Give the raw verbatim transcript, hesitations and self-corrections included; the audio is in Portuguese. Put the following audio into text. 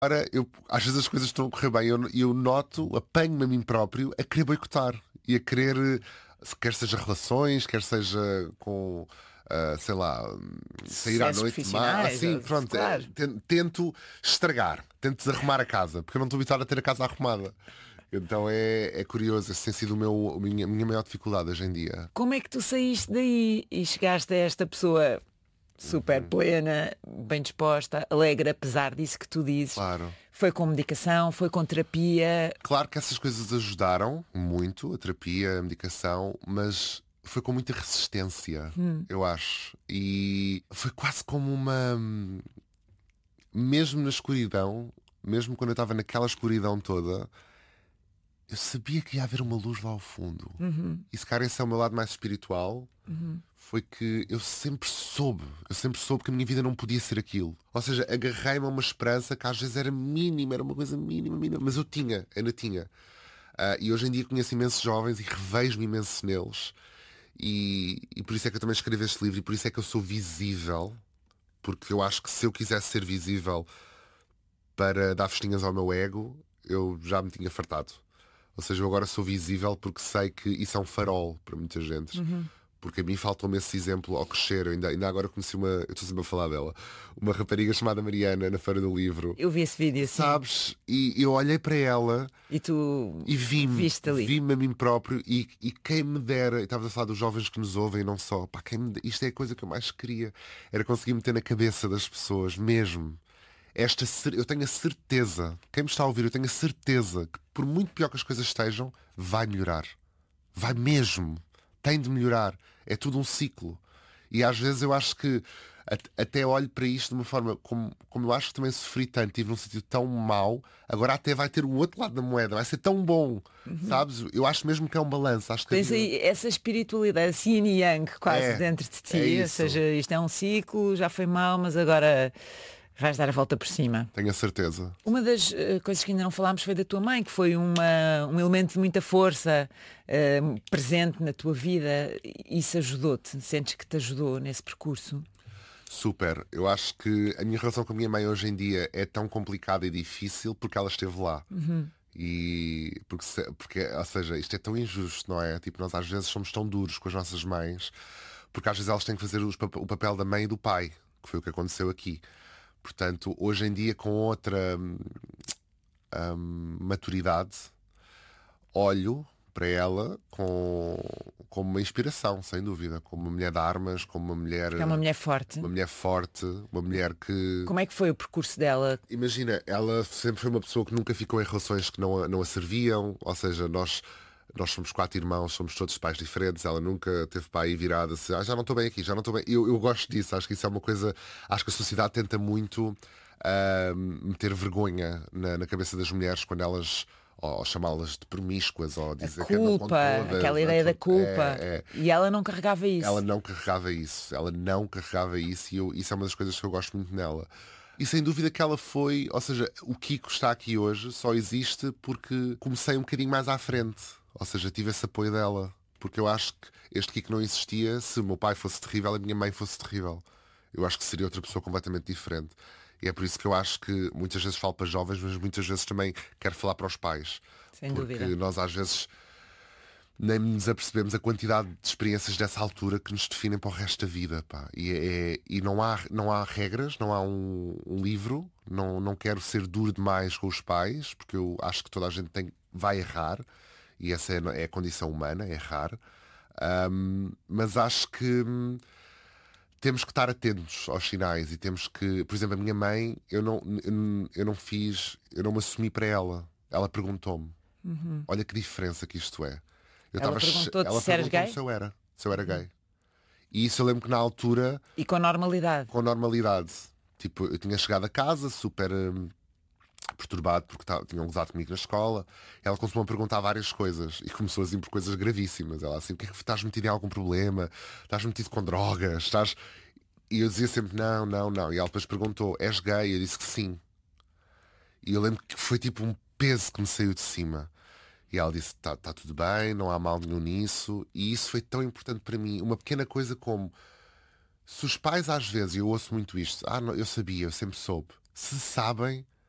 Ora, eu, às vezes as coisas estão a correr bem e eu, eu noto, apanho-me a mim próprio a querer boicotar e a querer, eh, quer seja relações, quer seja com, ah, sei lá, sair à Sucessos noite, má, profissionais, assim, ou- pronto, é, claro. ten- tento estragar, tento desarrumar a casa, porque eu não estou habituado a ter a casa arrumada. Então é, é curioso, esse tem sido o meu, a minha, a minha maior dificuldade hoje em dia. Como é que tu saíste daí e chegaste a esta pessoa super Uhum. plena, bem disposta, alegre, apesar disso que tu dizes? Claro. Foi com medicação, foi com terapia. Claro que essas coisas ajudaram muito, a terapia, a medicação, mas foi com muita resistência, eu acho. E foi quase como uma. Mesmo na escuridão, mesmo quando eu estava naquela escuridão toda, eu sabia que ia haver uma luz lá ao fundo. E se calhar esse é o meu lado mais espiritual. Foi que eu sempre soube, eu sempre soube que a minha vida não podia ser aquilo. Ou seja, agarrei-me a uma esperança que às vezes era mínima, era uma coisa mínima, mínima, mas eu tinha, ainda tinha. Ah, e hoje em dia conheço imensos jovens e revejo-me imenso neles. E, e por isso é que eu também escrevo este livro e por isso é que eu sou visível, porque eu acho que se eu quisesse ser visível para dar festinhas ao meu ego, eu já me tinha fartado. Ou seja, eu agora sou visível porque sei que isso é um farol para muita gente. Porque a mim faltou-me esse exemplo ao crescer. Eu ainda, ainda agora conheci uma, eu estou sempre a falar dela, uma rapariga chamada Mariana na Feira do Livro. Eu vi esse vídeo assim. Sabes? E eu olhei para ela E tu e vi-me, viste ali. vi-me a mim próprio e, e quem me dera, e estava a falar dos jovens que nos ouvem e não só, pá, quem me, isto é a coisa que eu mais queria, era conseguir meter na cabeça das pessoas, mesmo. Esta, cer- eu tenho a certeza, quem me está a ouvir, eu tenho a certeza que por muito pior que as coisas estejam, vai melhorar. Vai mesmo. Tem de melhorar. É tudo um ciclo. E às vezes eu acho que at- até olho para isto de uma forma como, como eu acho que também sofri tanto, estive num sítio tão mau, agora até vai ter o outro lado da moeda, vai ser tão bom. Sabes? Eu acho mesmo que é um balanço. Acho que a Tens vida- aí essa espiritualidade, esse yin e yang quase É, dentro de ti. é Ou isso. seja, isto é um ciclo, já foi mau, mas agora vais dar a volta por cima. Tenho a certeza. Uma das eh, coisas que ainda não falámos foi da tua mãe, que foi uma, um elemento de muita força eh, presente na tua vida. Isso ajudou-te? Sentes que te ajudou nesse percurso? Super. Eu acho que a minha relação com a minha mãe hoje em dia é tão complicada e difícil porque ela esteve lá. E porque, se- porque, ou seja, isto é tão injusto, não é? Tipo, nós às vezes somos tão duros com as nossas mães porque às vezes elas têm que fazer os pap- o papel da mãe e do pai, que foi o que aconteceu aqui. Portanto, hoje em dia, com outra hum, hum, maturidade, olho para ela com, como uma inspiração, sem dúvida, como uma mulher de armas, como uma mulher, É uma mulher forte. uma mulher forte, uma mulher que. Como é que foi o percurso dela? Imagina, ela sempre foi uma pessoa que nunca ficou em relações que não, a- não a serviam, ou seja, nós, nós somos quatro irmãos, somos todos pais diferentes, ela nunca teve para aí virada se ah, já não estou bem aqui, já não estou bem. Eu, eu gosto disso, acho que isso é uma coisa, acho que a sociedade tenta muito ah, meter vergonha na, na cabeça das mulheres quando elas. Ou chamá-las de promíscuas, ou dizer que andam com Culpa, todas. aquela ideia da culpa. É, é. E ela não carregava isso. Ela não carregava isso, ela não carregava isso e eu, isso é uma das coisas que eu gosto muito nela. E sem dúvida que ela foi, ou seja, o Kiko está aqui hoje só existe porque comecei um bocadinho mais à frente, ou seja, tive esse apoio dela. Porque eu acho que este Kiko não existia se o meu pai fosse terrível e a minha mãe fosse terrível. Eu acho que seria outra pessoa completamente diferente. E é por isso que eu acho que muitas vezes falo para jovens, mas muitas vezes também quero falar para os pais. Sem porque dúvida. nós às vezes nem nos apercebemos a quantidade de experiências dessa altura que nos definem para o resto da vida, pá. E, é- e não, há, não há regras, não há um, um livro, não, não quero ser duro demais com os pais, porque eu acho que toda a gente tem, vai errar, e essa é, é a condição humana, é errar. Ahm, mas acho que hum, temos que estar atentos aos sinais e temos que, por exemplo, a minha mãe, eu não, eu, não- eu não fiz, eu não me assumi para ela. Ela perguntou-me, olha que diferença que isto é. Eu Ela estava che- perguntou-te ela se eras perguntou-me gay? se eu era, se eu era gay. E isso eu lembro que na altura, E com normalidade. com normalidade, tipo, eu tinha chegado a casa super hum, perturbado porque tava- tinham gozado comigo na escola. Ela começou a perguntar várias coisas e começou assim por coisas gravíssimas. Ela assim, o que é que estás metido em algum problema? Estás metido com drogas? Estás... E eu dizia sempre, não, não, não. E ela depois perguntou, és gay? Eu disse que sim. E eu lembro que foi tipo um peso que me saiu de cima. E ela disse, tá, tá tudo bem, não há mal nenhum nisso. E isso foi tão importante para mim. Uma pequena coisa como, se os pais às vezes, e eu ouço muito isto, ah, não, eu sabia, eu sempre soube. Se sabem,